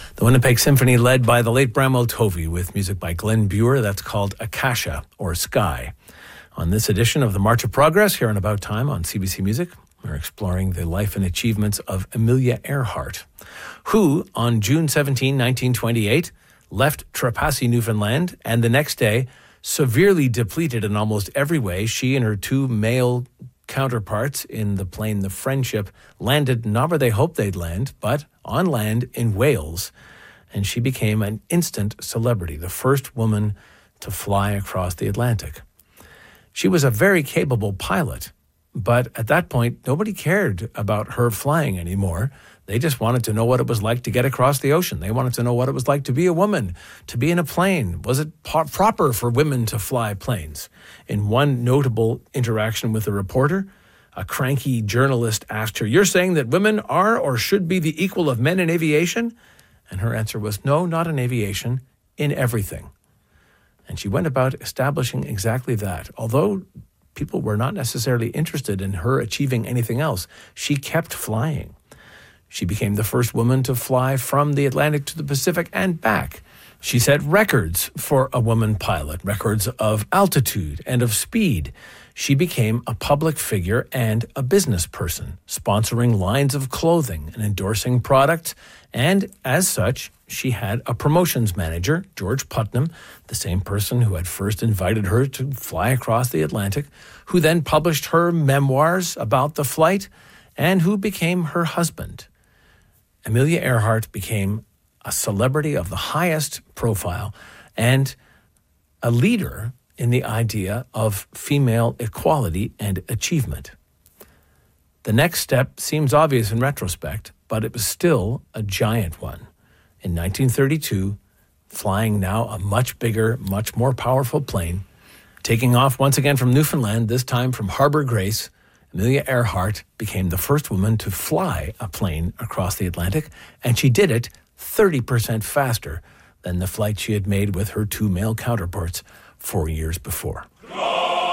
The Winnipeg Symphony led by the late Bramwell Tovey with music by Glenn Buer that's called Akasha or Sky. On this edition of the March of Progress here on About Time on CBC Music, we're exploring the life and achievements of Amelia Earhart, who on June 17, 1928, left Trepassey, Newfoundland, and the next day, severely depleted in almost every way, she and her two male counterparts in the plane the Friendship landed not where they hoped they'd land, but on land in Wales. And she became an instant celebrity, the first woman to fly across the Atlantic. She was a very capable pilot, but at that point, nobody cared about her flying anymore. They just wanted to know what it was like to get across the ocean. They wanted to know what it was like to be a woman, to be in a plane. Was it proper for women to fly planes? In one notable interaction with a reporter, a cranky journalist asked her, "You're saying that women are or should be the equal of men in aviation?" And her answer was, "No, not in aviation, in everything." And she went about establishing exactly that. Although people were not necessarily interested in her achieving anything else, she kept flying. She became the first woman to fly from the Atlantic to the Pacific and back. She set records for a woman pilot, records of altitude and of speed. She became a public figure and a business person, sponsoring lines of clothing and endorsing products. And as such, she had a promotions manager, George Putnam, the same person who had first invited her to fly across the Atlantic, who then published her memoirs about the flight, and who became her husband. Amelia Earhart became a celebrity of the highest profile and a leader in the idea of female equality and achievement. The next step seems obvious in retrospect, but it was still a giant one. In 1932, flying now a much bigger, much more powerful plane, taking off once again from Newfoundland, this time from Harbour Grace, Amelia Earhart became the first woman to fly a plane across the Atlantic, and she did it 30% faster than the flight she had made with her two male counterparts 4 years before.